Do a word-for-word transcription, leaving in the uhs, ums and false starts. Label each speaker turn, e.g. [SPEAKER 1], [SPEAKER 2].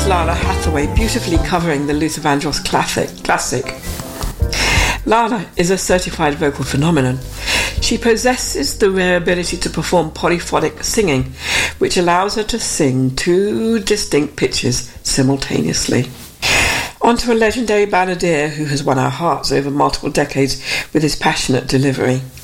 [SPEAKER 1] Lala Hathaway beautifully covering the Luther Vandross classic. classic. Lala is a certified vocal phenomenon. She possesses the rare ability to perform polyphonic singing, which allows her to sing two distinct pitches simultaneously. On to a legendary balladeer who has won our hearts over multiple decades with his passionate delivery.